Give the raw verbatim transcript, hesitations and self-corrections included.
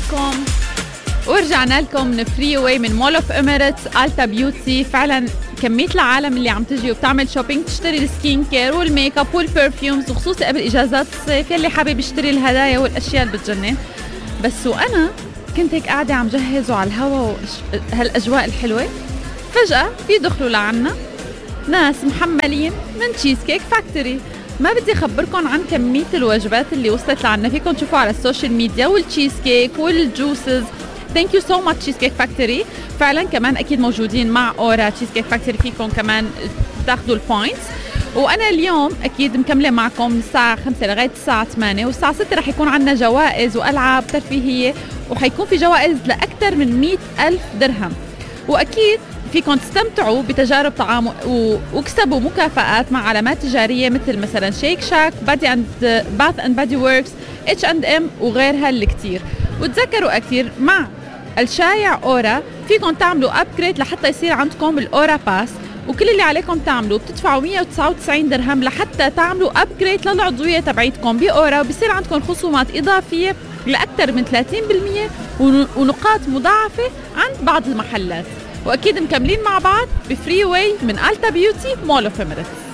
فيكم؟ ورجعنا لكم من فري واي من مول اوف اميريتس التا بيوتي. فعلا كمية العالم اللي عم تجي وبتعمل شوبينج تشتري السكين كير والميك اب والبرفيومز، وخصوصي قبل اجازات الصيف يلي حابب يشتري الهدايا والاشياء اللي بتجنن. بس وانا كنت هيك قاعدة عم جهز على الهوا وهالاجواء الحلوة، فجأة في دخلوا لعنا ناس محملين من تشيز كيك فاكتوري. ما بدي أخبركم عن كمية الوجبات اللي وصلت لعنا، فيكم تشوفوا على السوشيال ميديا، والتشيز كيك والجوسز. ثانك يو سو ماتش تشيز كيك فاكتوري. فعلا كمان أكيد موجودين مع أورا تشيز كيك فاكتوري، فيكم كمان تاخذوا البوينتس. وأنا اليوم أكيد مكملة معكم من الساعة خمسة لغاية الساعة ثمانية، والساعة ستة رح يكون عنا جوائز وألعاب ترفيهية، وحيكون في جوائز لأكثر من مئة ألف درهم. وأكيد فيكم تستمتعوا بتجارب طعام واكسبوا مكافآت مع علامات تجارية مثل مثلا شيك شاك، بادي اند باث اند بادي وركس، اتش اند ام وغيرها الكتير. وتذكروا أكثر مع الشايع أورا فيكم تعملوا أبجريد لحتى يصير عندكم الأورا باس، وكل اللي عليكم تعملوا بتدفعوا مئة وتسعة وتسعين درهم لحتى تعملوا أبجريد للعضوية تبعيتكم بأورا، وبصير عندكم خصومات إضافية لأكثر من ثلاثين بالمئة ونقاط مضاعفة عند بعض المحلات. وأكيد مكملين مع بعض بفري واي من التا بيوتي مول اوف اميريتس.